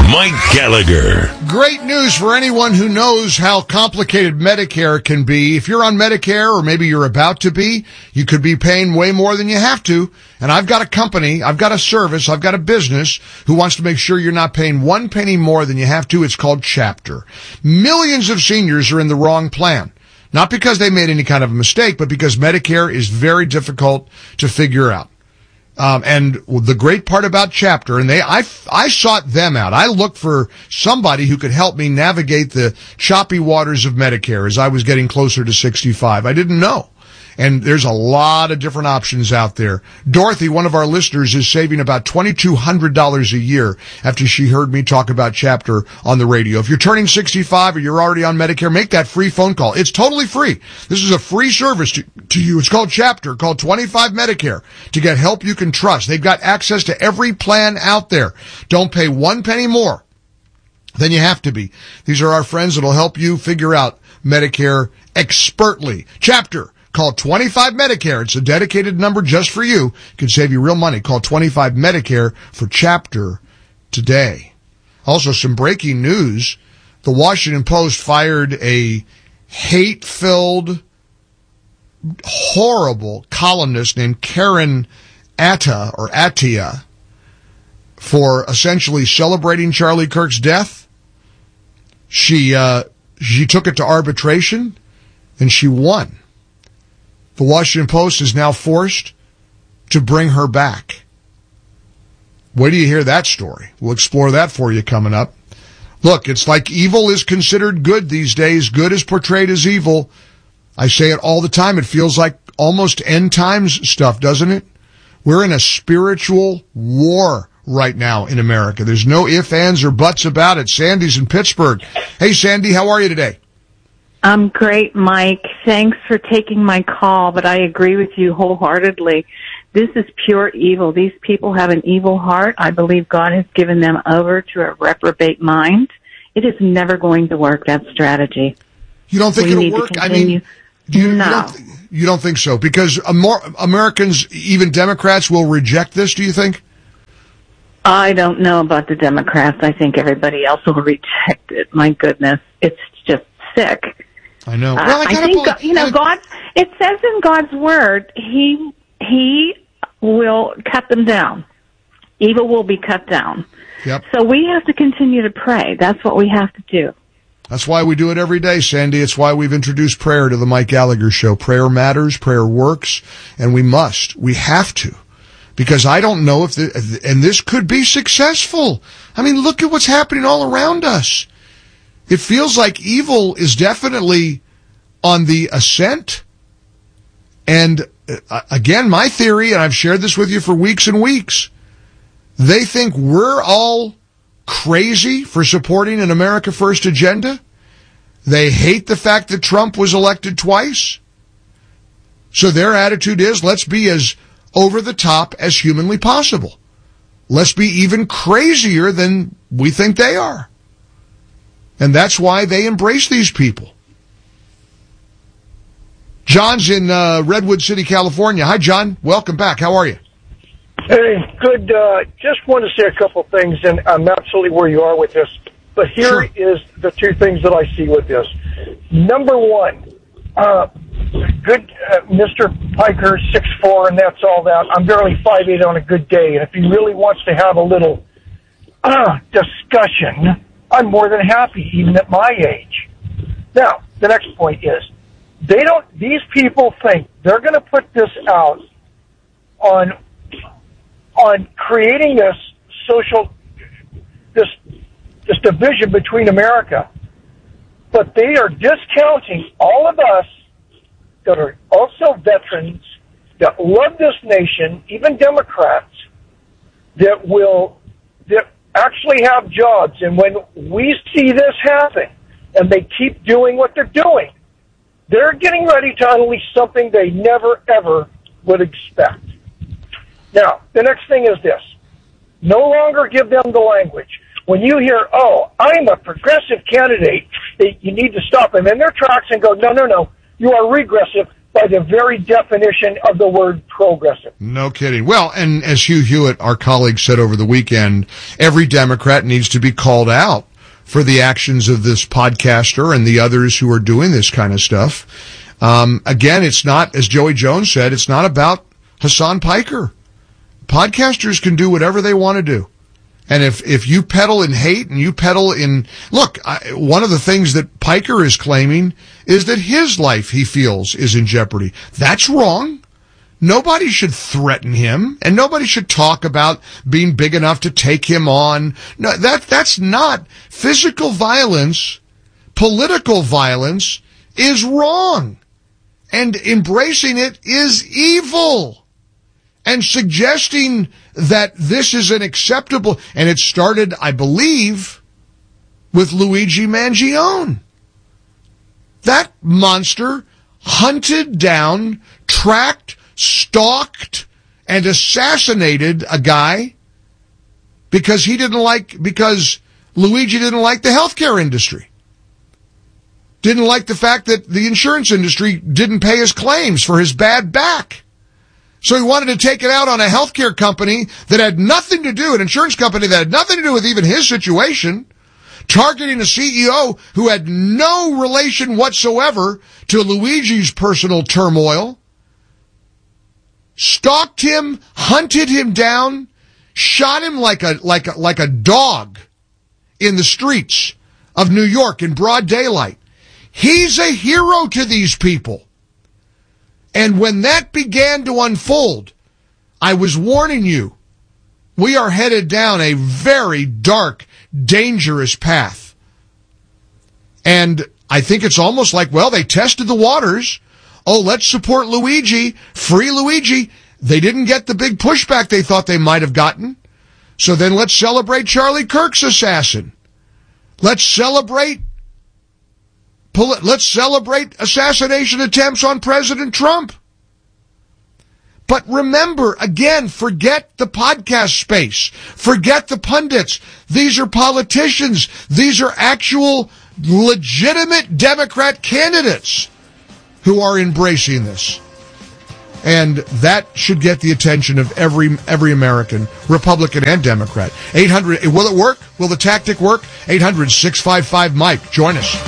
Mike Gallagher. Great news for anyone who knows how complicated Medicare can be. If you're on Medicare, or maybe you're about to be, you could be paying way more than you have to. And I've got a company, I've got a service, I've got a business who wants to make sure you're not paying one penny more than you have to. It's called Chapter. Millions of seniors are in the wrong plan. Not because they made any kind of a mistake, but because Medicare is very difficult to figure out. And the great part about Chapter, and I sought them out. I looked for somebody who could help me navigate the choppy waters of Medicare as I was getting closer to 65. I didn't know. And there's a lot of different options out there. Dorothy, one of our listeners, is saving about $2,200 a year after she heard me talk about Chapter on the radio. If you're turning 65 or you're already on Medicare, make that free phone call. It's totally free. This is a free service to you. It's called Chapter, called 25 Medicare, to get help you can trust. They've got access to every plan out there. Don't pay one penny more than you have to be. These are our friends that'll help you figure out Medicare expertly. Chapter. Call 25 Medicare. It's a dedicated number just for you. It can save you real money. Call 25 Medicare for Chapter today. Also, some breaking news. The Washington Post fired a hate-filled, horrible columnist named Karen Attia for essentially celebrating Charlie Kirk's death. She took it to arbitration, and she won. The Washington Post is now forced to bring her back. Wait till you hear that story. We'll explore that for you coming up. Look, it's like evil is considered good these days. Good is portrayed as evil. I say it all the time. It feels like almost end times stuff, doesn't it? We're in a spiritual war right now in America. There's no ifs, ands, or buts about it. Sandy's in Pittsburgh. Hey, Sandy, how are you today? I'm great, Mike. Thanks for taking my call, but I agree with you wholeheartedly. This is pure evil. These people have an evil heart. I believe God has given them over to a reprobate mind. It is never going to work, that strategy. You don't think it'll work? I mean, you don't think so? Because more Americans, even Democrats, will reject this, do you think? I don't know about the Democrats. I think everybody else will reject it. My goodness. It's just sick. I know. Well, I think God. It says in God's word, He will cut them down. Evil will be cut down. Yep. So we have to continue to pray. That's what we have to do. That's why we do it every day, Sandy. It's why we've introduced prayer to the Mike Gallagher Show. Prayer matters. Prayer works, and we have to, because I don't know and this could be successful. I mean, look at what's happening all around us. It feels like evil is definitely on the ascent. And again, my theory, and I've shared this with you for weeks and weeks, they think we're all crazy for supporting an America First agenda. They hate the fact that Trump was elected twice. So their attitude is, let's be as over the top as humanly possible. Let's be even crazier than we think they are. And that's why they embrace these people. John's in Redwood City, California. Hi, John. Welcome back. How are you? Hey, good. Just want to say a couple things, and I'm absolutely where you are with this. But here is the two things that I see with this. Number one, Mr. Piker, 6'4", and that's all that. I'm barely 5'8" on a good day, and if he really wants to have a little discussion, I'm more than happy, even at my age. Now, the next point is, these people think they're going to put this out on creating this division between America. But they are discounting all of us that are also veterans, that love this nation, even Democrats, that actually have jobs. And when we see this happen, and they keep doing what they're doing, they're getting ready to unleash something they never, ever would expect. Now, the next thing is this. No longer give them the language. When you hear, oh, I'm a progressive candidate, you need to stop them in their tracks and go, no, you are regressive. by the very definition of the word progressive. No kidding. Well, and as Hugh Hewitt, our colleague, said over the weekend, every Democrat needs to be called out for the actions of this podcaster and the others who are doing this kind of stuff. Again, it's not, as Joey Jones said, it's not about Hassan Piker. Podcasters can do whatever they want to do. And if you peddle in hate and you peddle in, look, one of the things that Piker is claiming is that his life, he feels, is in jeopardy. That's wrong. Nobody should threaten him, and nobody should talk about being big enough to take him on. No, that's not. Physical violence, political violence is wrong. And embracing it is evil. And suggesting that this is an acceptable, and it started, I believe, with Luigi Mangione. That monster hunted down, tracked, stalked, and assassinated a guy because Luigi didn't like the healthcare industry. Didn't like the fact that the insurance industry didn't pay his claims for his bad back. So he wanted to take it out on a healthcare company that had nothing to do, an insurance company that had nothing to do with even his situation, targeting a CEO who had no relation whatsoever to Luigi's personal turmoil, stalked him, hunted him down, shot him like a dog in the streets of New York in broad daylight. He's a hero to these people. And when that began to unfold, I was warning you, we are headed down a very dark, dangerous path. And I think it's almost like, well, they tested the waters. Oh, let's support Luigi, free Luigi. They didn't get the big pushback they thought they might have gotten. So then let's celebrate Charlie Kirk's assassin. Let's celebrate assassination attempts on President Trump. But remember, again, forget the podcast space. Forget the pundits. These are politicians. These are actual legitimate Democrat candidates who are embracing this. And that should get the attention of every American, Republican and Democrat. 800, will it work? Will the tactic work? 800-655-MIKE. Join us.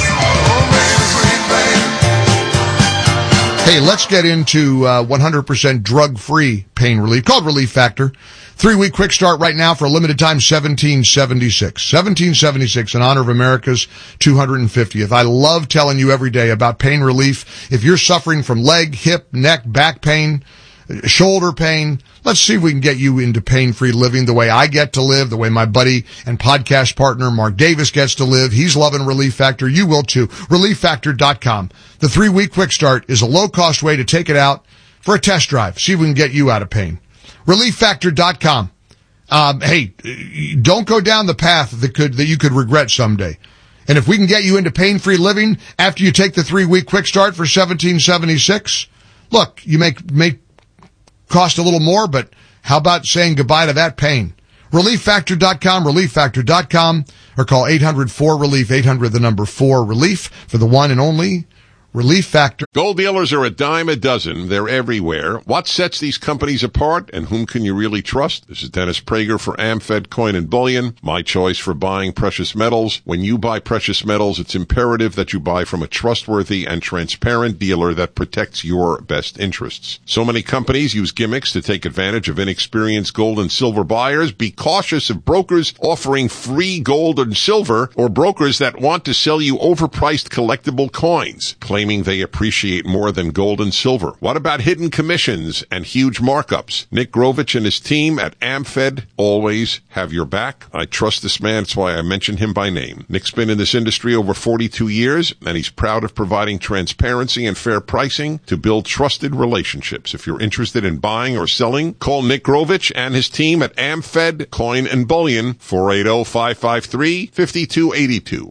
Hey, let's get into 100% drug-free pain relief, called Relief Factor. 3-week quick start right now for a limited time, $17.76. $17.76 in honor of America's 250th. I love telling you every day about pain relief. If you're suffering from leg, hip, neck, back pain, shoulder pain, let's see if we can get you into pain-free living the way I get to live, the way my buddy and podcast partner Mark Davis gets to live. He's loving Relief Factor. You will too. ReliefFactor.com. The 3-week quick start is a low-cost way to take it out for a test drive. See if we can get you out of pain. ReliefFactor.com. Hey, don't go down the path that you could regret someday. And if we can get you into pain-free living after you take the 3-week quick start for $17.76, look, you may cost a little more, but how about saying goodbye to that pain? ReliefFactor.com, ReliefFactor.com, or call 800-4-RELIEF, 800-4-RELIEF for the one and only Relief Factor. Gold dealers are a dime a dozen. They're everywhere. What sets these companies apart, and whom can you really trust? This is Dennis Prager for AmFed Coin and Bullion, my choice for buying precious metals. When you buy precious metals, it's imperative that you buy from a trustworthy and transparent dealer that protects your best interests. So many companies use gimmicks to take advantage of inexperienced gold and silver buyers. Be cautious of brokers offering free gold and silver, or brokers that want to sell you overpriced collectible coins, claiming they appreciate more than gold and silver. What about hidden commissions and huge markups? Nick Grovich and his team at AmFed always have your back. I trust this man. That's why I mention him by name. Nick's been in this industry over 42 years, and he's proud of providing transparency and fair pricing to build trusted relationships. If you're interested in buying or selling, call Nick Grovich and his team at AmFed Coin and Bullion, 480-553-5282.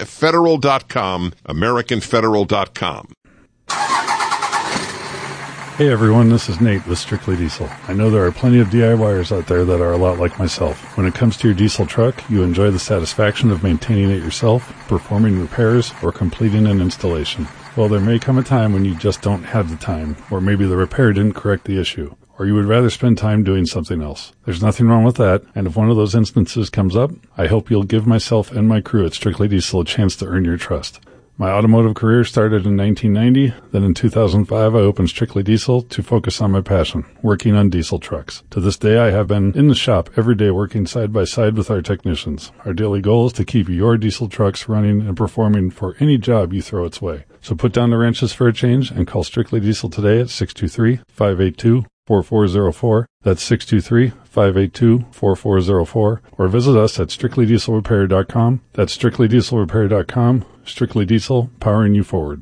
AmericanFederal.com, AmericanFederal.com. Hey everyone, this is Nate with Strictly Diesel. I know there are plenty of DIYers out there that are a lot like myself. When it comes to your diesel truck, you enjoy the satisfaction of maintaining it yourself, performing repairs, or completing an installation. Well, there may come a time when you just don't have the time, or maybe the repair didn't correct the issue, or you would rather spend time doing something else. There's nothing wrong with that, and if one of those instances comes up, I hope you'll give myself and my crew at Strictly Diesel a chance to earn your trust. My automotive career started in 1990. Then in 2005, I opened Strictly Diesel to focus on my passion, working on diesel trucks. To this day, I have been in the shop every day working side by side with our technicians. Our daily goal is to keep your diesel trucks running and performing for any job you throw its way. So put down the wrenches for a change and call Strictly Diesel today at 623-582-4404. That's 623-582-4404. Or visit us at strictlydieselrepair.com. That's strictlydieselrepair.com. Strictly Diesel, powering you forward.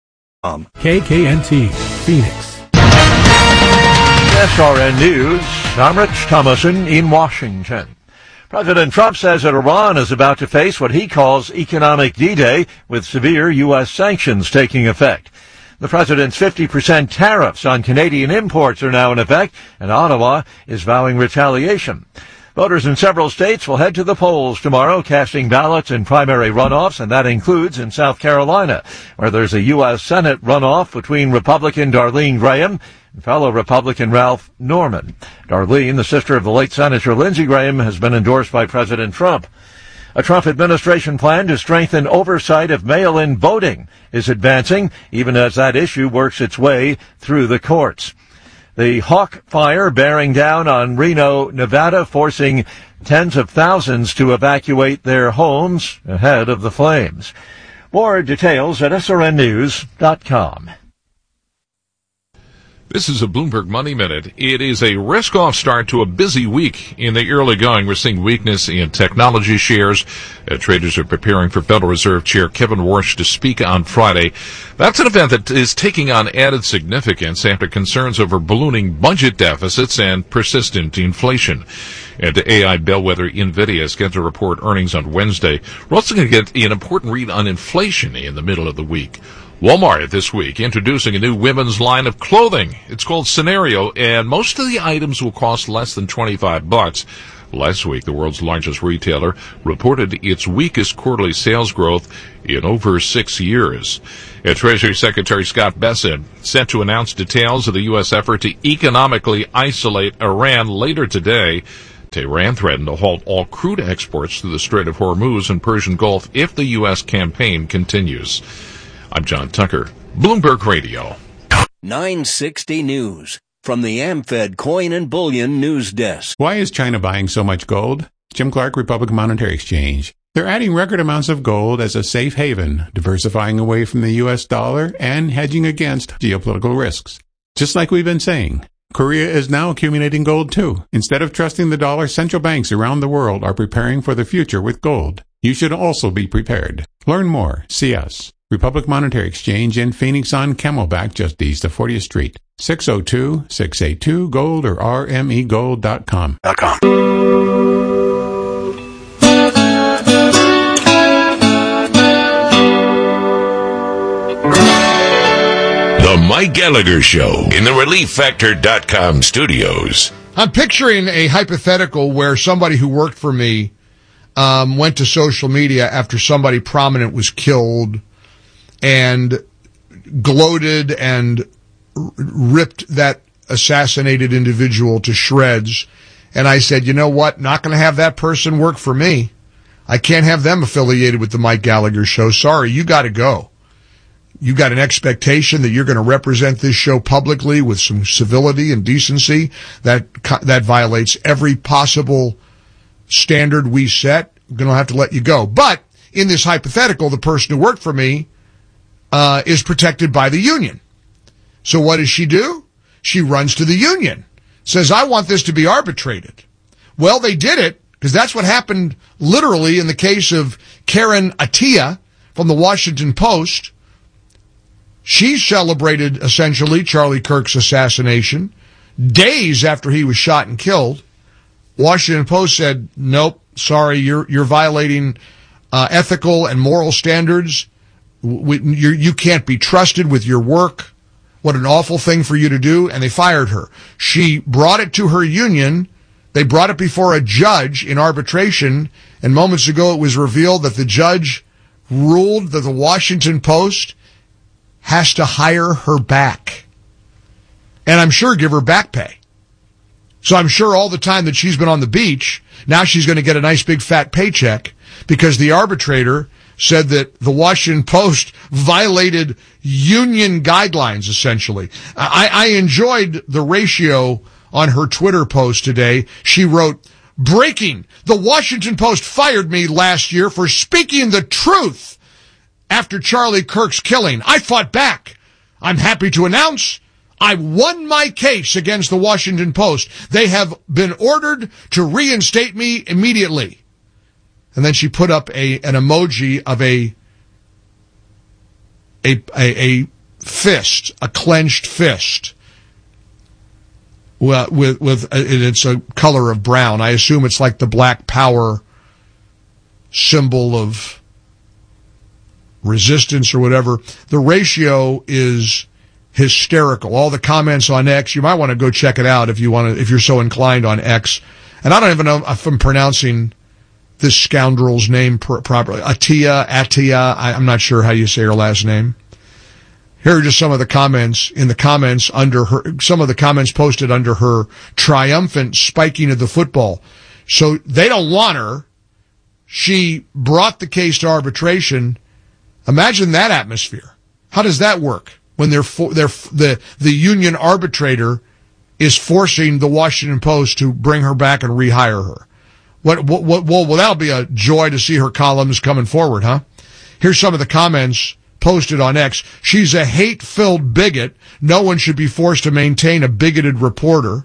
KKNT, Phoenix. SRN News, I'm Rich Thomason in Washington. President Trump says that Iran is about to face what he calls economic D-Day, with severe U.S. sanctions taking effect. The president's 50% tariffs on Canadian imports are now in effect, and Ottawa is vowing retaliation. Voters in several states will head to the polls tomorrow, casting ballots in primary runoffs, and that includes in South Carolina, where there's a U.S. Senate runoff between Republican Darlene Graham and fellow Republican Ralph Norman. Darlene, the sister of the late Senator Lindsey Graham, has been endorsed by President Trump. A Trump administration plan to strengthen oversight of mail-in voting is advancing, even as that issue works its way through the courts. The Hawk fire bearing down on Reno, Nevada, forcing tens of thousands to evacuate their homes ahead of the flames. More details at srnnews.com. This is a Bloomberg Money Minute. It is a risk-off start to a busy week in the early going. We're seeing weakness in technology shares. Traders are preparing for Federal Reserve Chair Kevin Warsh to speak on Friday. That's an event that is taking on added significance after concerns over ballooning budget deficits and persistent inflation. And AI bellwether NVIDIA is going to report earnings on Wednesday. We're also going to get an important read on inflation in the middle of the week. Walmart this week introducing a new women's line of clothing. It's called Scenario, and most of the items will cost less than $25. Last week, the world's largest retailer reported its weakest quarterly sales growth in over 6 years. And Treasury Secretary Scott Bessent set to announce details of the U.S. effort to economically isolate Iran later today. Tehran threatened to halt all crude exports through the Strait of Hormuz and Persian Gulf if the U.S. campaign continues. I'm John Tucker, Bloomberg Radio. 960 News from the AmFed Coin and Bullion News Desk. Why is China buying so much gold? Jim Clark, Republic Monetary Exchange. They're adding record amounts of gold as a safe haven, diversifying away from the U.S. dollar and hedging against geopolitical risks. Just like we've been saying, Korea is now accumulating gold too. Instead of trusting the dollar, central banks around the world are preparing for the future with gold. You should also be prepared. Learn more. See us. Republic Monetary Exchange in Phoenix on Camelback, just east of 40th Street. 602-682-GOLD or rmegold.com. The Mike Gallagher Show in the ReliefFactor.com studios. I'm picturing a hypothetical where somebody who worked for me went to social media after somebody prominent was killed and gloated and ripped that assassinated individual to shreds. And I said, you know what? Not going to have that person work for me. I can't have them affiliated with the Mike Gallagher Show. Sorry, you got to go. You got an expectation that you're going to represent this show publicly with some civility and decency. That violates every possible standard we set. I'm going to have to let you go. But in this hypothetical, the person who worked for me is protected by the union. So what does she do? She runs to the union, says, I want this to be arbitrated. Well, they did it, because that's what happened literally in the case of Karen Attiah from the Washington Post. She celebrated, essentially, Charlie Kirk's assassination days after he was shot and killed. Washington Post said, nope, sorry, you're violating ethical and moral standards. You can't be trusted with your work. What an awful thing for you to do, and they fired her. She brought it to her union. They brought it before a judge in arbitration, and moments ago it was revealed that the judge ruled that the Washington Post has to hire her back. And I'm sure give her back pay. So I'm sure all the time that she's been on the beach, now she's going to get a nice big fat paycheck because the arbitrator said that the Washington Post violated union guidelines, essentially. I enjoyed the ratio on her Twitter post today. She wrote, "Breaking, the Washington Post fired me last year for speaking the truth after Charlie Kirk's killing. I fought back. I'm happy to announce I won my case against the Washington Post. They have been ordered to reinstate me immediately." And then she put up an emoji of a fist, a clenched fist. Well, it's a color of brown. I assume it's like the Black Power symbol of resistance or whatever. The ratio is hysterical. All the comments on X, you might want to go check it out if you're so inclined on X. And I don't even know if I'm pronouncing this scoundrel's name properly. Atia, I'm not sure how you say her last name. Here are just some of the comments under her, some of the comments posted under her triumphant spiking of the football. So they don't want her. She brought the case to arbitration. Imagine that atmosphere. How does that work when the union arbitrator is forcing the Washington Post to bring her back and rehire her? Well, that'll be a joy to see her columns coming forward, huh? Here's some of the comments posted on X. "She's a hate-filled bigot. No one should be forced to maintain a bigoted reporter."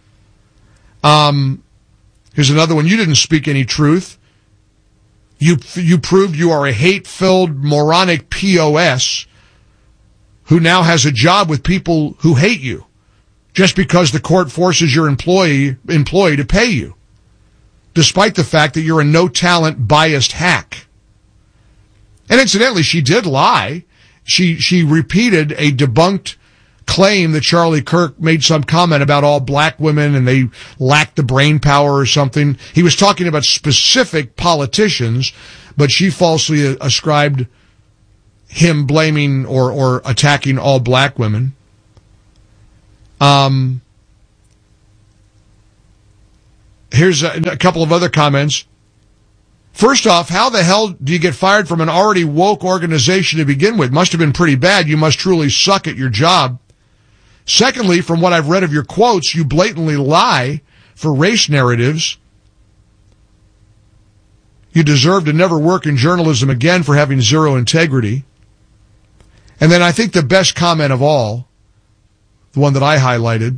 Here's another one. "You didn't speak any truth. You proved you are a hate-filled, moronic POS who now has a job with people who hate you just because the court forces your employee to pay you, despite the fact that you're a no-talent, biased hack." And incidentally, she did lie. She repeated a debunked claim that Charlie Kirk made some comment about all black women and they lacked the brain power or something. He was talking about specific politicians, but she falsely ascribed him blaming or attacking all black women. Here's a couple of other comments. "First off, how the hell do you get fired from an already woke organization to begin with? Must have been pretty bad. You must truly suck at your job. Secondly, from what I've read of your quotes, you blatantly lie for race narratives. You deserve to never work in journalism again for having zero integrity." And then I think the best comment of all, the one that I highlighted,